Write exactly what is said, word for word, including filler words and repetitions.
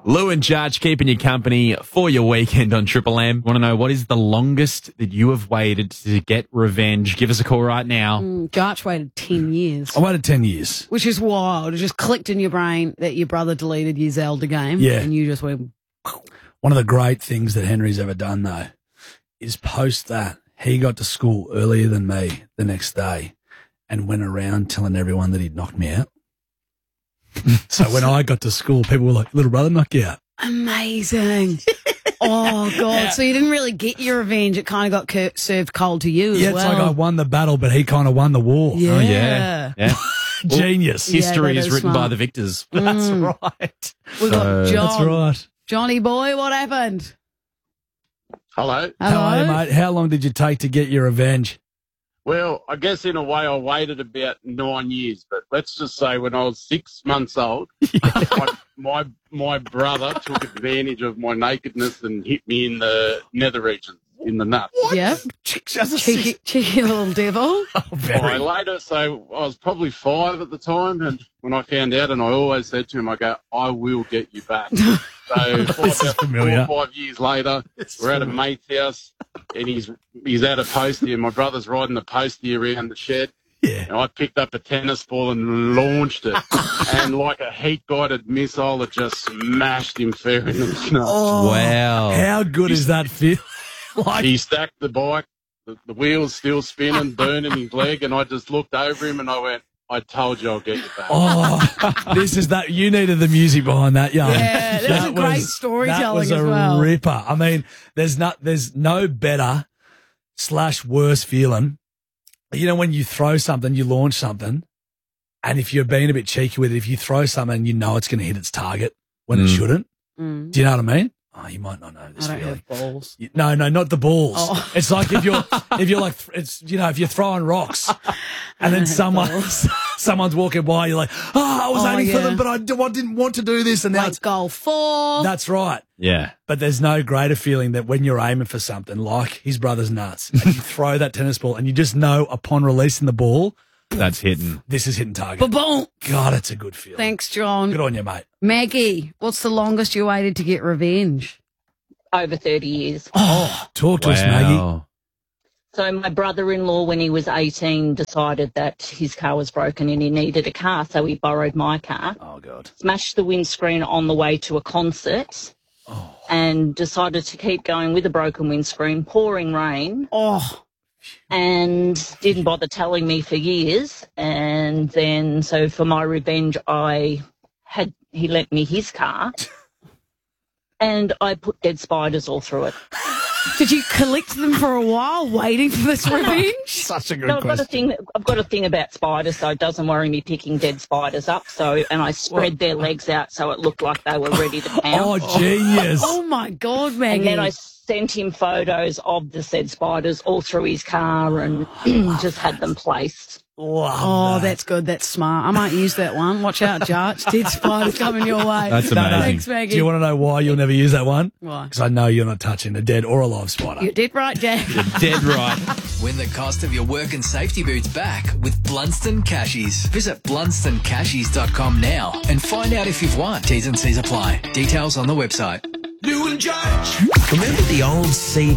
Lou and Judge keeping you company for your weekend on Triple M. Want to know what is the longest that you have waited to get revenge? Give us a call right now. Mm, Jarch waited ten years. I waited ten years. Which is wild. It just clicked in your brain that your brother deleted your Zelda game. Yeah. And you just went... One of the great things that Henry's ever done, though, is post that, he got to school earlier than me the next day and went around telling everyone that he'd knocked me out. So when I got to school, people were like, little brother knocked you out. Amazing. Oh, God. Yeah. So you didn't really get your revenge. It kind of got cur- served cold to you as yeah, well. it's like I won the battle, but he kind of won the war. Yeah. Oh, yeah. yeah. Genius. Well, history yeah, is, is written smart. by the victors. Mm. That's right. We got So- John. That's right. Johnny boy, what happened? Hello. Hello? How are you, mate? How long did you take to get your revenge? Well, I guess in a way I waited about nine years, but let's just say when I was six months old, my, my my brother took advantage of my nakedness and hit me in the nether region, in the nuts. Yeah. Just Cheeky, cheeky little devil. Oh, I very. later, so I was probably five at the time, and when I found out, and I always said to him, I go, I will get you back. So This five, is about familiar. four or five years later, It's we're at a familiar. mate's house, and he's he's at a postie, and my brother's riding the postie around the shed. Yeah. And I picked up a tennis ball and launched it, and like a heat-guided missile, it just smashed him fair in the nuts. Oh, Wow. How good is that feel? Like, He stacked the bike, the, the wheels still spinning, burning his leg, and I just looked over him and I went, I told you I'll get you back. oh, this is that. You needed the music behind that, young. Yeah, that's a great storytelling That was as a well. ripper. I mean, there's not, there's no better slash worse feeling. You know, when you throw something, you launch something, and if you're being a bit cheeky with it, if you throw something, you know it's going to hit its target when it Mm. shouldn't. Mm. Do you know what I mean? Oh, you might not know this I don't feeling. have balls. You- No, no, not the balls. Oh. It's like if you're, if you're like, it's, you know, if you're throwing rocks and then someone, someone's walking by, you're like, oh, I was Oh, aiming for yeah. them, but I, d- I didn't want to do this. And now Like it's, goal four. that's right. Yeah. But there's no greater feeling that when you're aiming for something like his brother's nuts and you throw that tennis ball and you just know upon releasing the ball, That's hitting. this is hitting target. Ba-boom. God, it's a good feeling. Thanks, John. Good on you, mate. Maggie, what's the longest you waited to get revenge? Over thirty years. Oh, talk to us, Maggie. Wow. So my brother-in-law, when he was eighteen, decided that his car was broken and he needed a car, so he borrowed my car, Oh, God. smashed the windscreen on the way to a concert, Oh. and decided to keep going with a broken windscreen, pouring rain, Oh, and didn't bother telling me for years. And then, so for my revenge, I had he lent me his car, and I put dead spiders all through it. did you collect them for a while waiting for this revenge? Such a good No, I've got a question. thing. I've got a thing about spiders, so it doesn't worry me picking dead spiders up. So, and I spread their legs out so it looked like they were ready to pounce. Oh, genius. Oh, my God, Maggie. And then I sent him photos of the said spiders all through his car and just had them placed. Love Oh, that. that's good. That's smart. I might use that one. Watch out, Jarch. Dead spiders coming your way. That's No, no. amazing. Thanks, Maggie. Do you want to know why you'll never use that one? Why? Because I know you're not touching a dead or a live spider. You did right, Jack. Dead right. Win the cost of your work and safety boots back with Blunston Cashies. Visit blunston cashies dot com now and find out if you've won. T's and C's apply. Details on the website. Remember the old C